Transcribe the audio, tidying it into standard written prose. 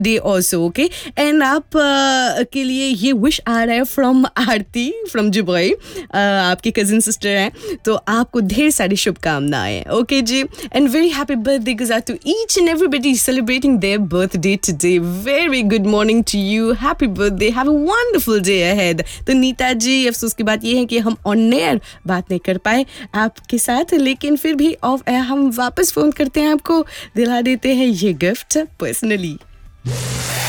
day also okay and आप के लिए ये विश आ रहा है फ्रॉम आरती फ्रॉम जुबई आपकी कजिन सिस्टर हैं तो आपको ढेर सारी शुभकामनाएं okay ji and very happy birthday goes out to each and everybody celebrating their birthday today very good morning to you happy birthday have a wonderful day ahead तो नीता जी अफसोस की बात ये है कि हम ऑन एयर बात नहीं कर पाए आपके साथ लेकिन फिर भी हम वापस फ़ोन करते हैं आपको दिला देते हैं ये गिफ्ट पर्सनली